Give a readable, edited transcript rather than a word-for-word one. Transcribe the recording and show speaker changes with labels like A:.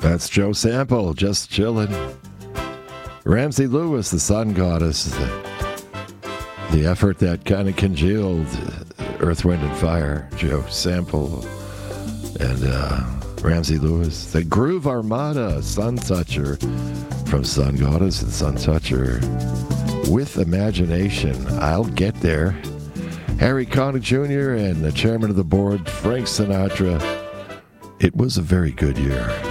A: That's Joe Sample, just chilling. Ramsey Lewis, the sun goddess, the effort that kind of congealed Earth, Wind, and Fire. Joe Sample and Ramsey Lewis. The Groove Armada, Sun Toucher, from Sun Goddess and Sun Toucher. With Imagination, I'll Get There. Harry Connick Jr. and the chairman of the board, Frank Sinatra. It was a very good year.